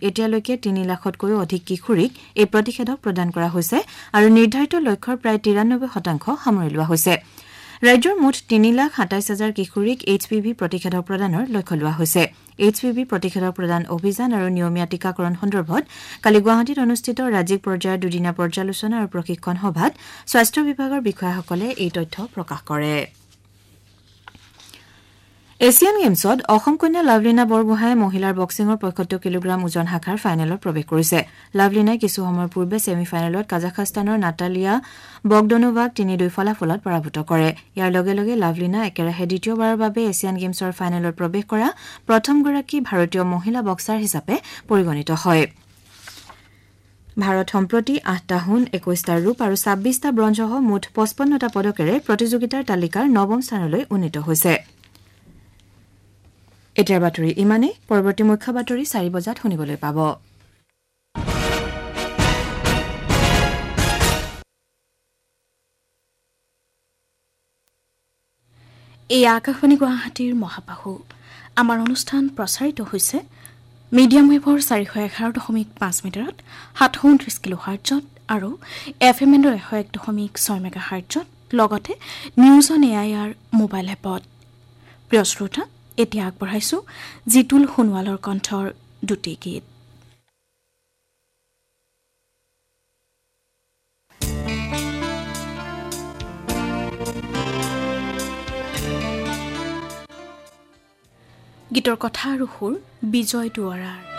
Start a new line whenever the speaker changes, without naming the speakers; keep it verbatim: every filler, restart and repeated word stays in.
এতিয়ালৈকে তিনি লাখতকৈও অধিক কিশোৰীক এই প্ৰতিষেধক প্ৰদান কৰা হৈছে আৰু নিৰ্ধাৰিত লক্ষ্যৰ প্ৰায় তিৰানব্বৈ শতাংশ সামৰি লোৱা হৈছে ৰাজ্যৰ মুঠ তিনি লাখ সাতাইশ হাজাৰ কিশোৰীক এইচ পি ভি প্ৰতিষেধক প্ৰদানৰ লক্ষ্য লোৱা হৈছে এইচ পি ভি প্ৰতিষেধক প্ৰদান অভিযান আৰু নিয়মীয়া টীকাকৰণ সন্দৰ্ভত কালি গুৱাহাটীত অনুষ্ঠিত ৰাজ্যিক পৰ্যায়ৰ দুদিনীয়া পৰ্যালোচনা আৰু প্ৰশিক্ষণ সভাত স্বাস্থ্য বিভাগৰ বিষয়াসকলে এই তথ্য প্ৰকাশ কৰে এছিয়ান গেমছত অসম কন্যা লাভলীনা বৰগোহাঁয়ে মহিলাৰ বক্সিঙৰ পঁয়সত্তৰ কিলোগ্ৰাম ওজন শাখাৰ ফাইনেলত প্ৰৱেশ কৰিছে লাভলীনাই কিছু সময়ৰ পূৰ্বে ছেমি ফাইনেলত কাজাখস্তানৰ নাটালিয়া বগডনোভাক তিনি দুই ফলাফলত পৰাভূত কৰে ইয়াৰ লগে লগে লাভলীনা একেৰাহে দ্বিতীয়বাৰৰ বাবে এছিয়ান গেমছৰ ফাইনেলত প্ৰৱেশ কৰা প্ৰথমগৰাকী ভাৰতীয় মহিলা বক্সাৰ হিচাপে পৰিগণিত হয় ভাৰত সম্প্ৰতি আঠটা সোণ একৈশটা ৰূপ আৰু ছাব্বিশটা ব্ৰঞ্জসহ মুঠ পঁচপন্নটা পদকেৰে প্ৰতিযোগিতাৰ তালিকাৰ নৱম স্থানলৈ উন্নীত হৈছে এতিয়াৰ বাতৰি ইমানে পৰৱৰ্তী মুখ্য বাতৰি চাৰি বজাত শুনিবলৈ পাব
এই আকাশবাণী গুৱাহাটীৰ মহাবাহু আমাৰ অনুষ্ঠান প্ৰচাৰিত হৈছে মিডিয়াম ৱেভৰ চাৰিশ এঘাৰ দশমিক পাঁচ মিটাৰত সাতশ ঊনত্ৰিশ কিলো হাৰ্টজত আৰু এফ এম এণ্ডৰ এশ এক দশমিক ছয় মেগা হাৰ্টজত লগতে news on A I R mobile এপত প্ৰিয় শ্ৰোতা এতিয়া আগবঢ়াইছো জিতুল সোণোৱালৰ কণ্ঠৰ দুটি গীত গীতৰ কথা আৰু সুৰ বিজয় দুৱাৰাৰ